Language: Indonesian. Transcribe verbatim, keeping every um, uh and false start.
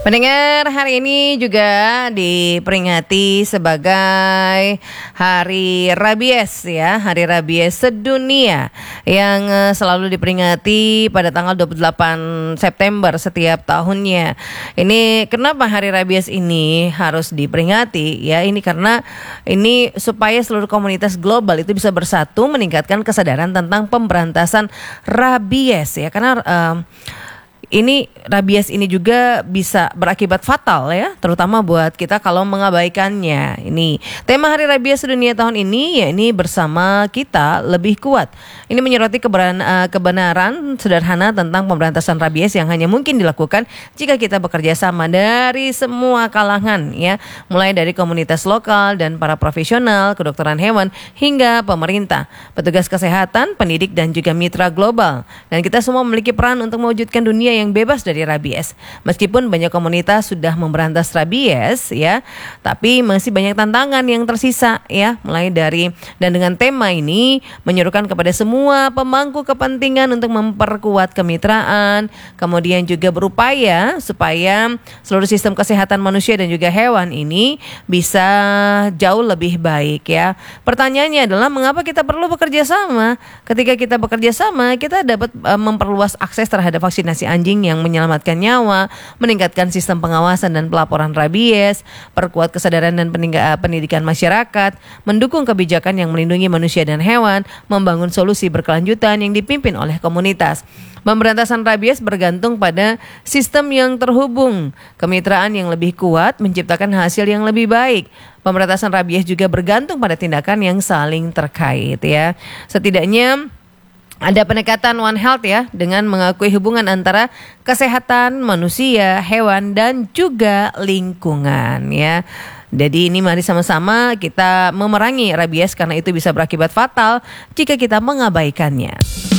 Pendengar, hari ini juga diperingati sebagai Hari Rabies ya, Hari Rabies Sedunia yang eh, selalu diperingati pada tanggal dua puluh delapan September setiap tahunnya. Ini kenapa Hari Rabies ini harus diperingati ya? Ini karena ini supaya seluruh komunitas global itu bisa bersatu meningkatkan kesadaran tentang pemberantasan rabies ya, karena eh, ini rabies ini juga bisa berakibat fatal ya, terutama buat kita kalau mengabaikannya. Ini tema Hari Rabies Sedunia tahun ini ya, ini bersama kita lebih kuat. Ini menyoroti kebenaran, uh, kebenaran sederhana tentang pemberantasan rabies yang hanya mungkin dilakukan jika kita bekerja sama dari semua kalangan ya, mulai dari komunitas lokal dan para profesional kedokteran hewan hingga pemerintah, petugas kesehatan, pendidik dan juga mitra global. Dan kita semua memiliki peran untuk mewujudkan dunia yang bebas dari rabies. Meskipun banyak komunitas sudah memberantas rabies ya, tapi masih banyak tantangan yang tersisa ya, mulai dari dan dengan tema ini menyerukan kepada semua pemangku kepentingan untuk memperkuat kemitraan, kemudian juga berupaya supaya seluruh sistem kesehatan manusia dan juga hewan ini bisa jauh lebih baik ya. Pertanyaannya adalah mengapa kita perlu bekerja sama? Ketika kita bekerja sama, kita dapat uh, memperluas akses terhadap vaksinasi anjing yang menyelamatkan nyawa, meningkatkan sistem pengawasan dan pelaporan rabies, perkuat kesadaran dan pendidikan masyarakat, mendukung kebijakan yang melindungi manusia dan hewan, membangun solusi berkelanjutan yang dipimpin oleh komunitas. Pemberantasan rabies bergantung pada sistem yang terhubung, kemitraan yang lebih kuat menciptakan hasil yang lebih baik. Pemberantasan rabies juga bergantung pada tindakan yang saling terkait ya. Setidaknya ada pendekatan One Health ya, dengan mengakui hubungan antara kesehatan manusia, hewan dan juga lingkungan ya. Jadi ini mari sama-sama kita memerangi rabies karena itu bisa berakibat fatal jika kita mengabaikannya.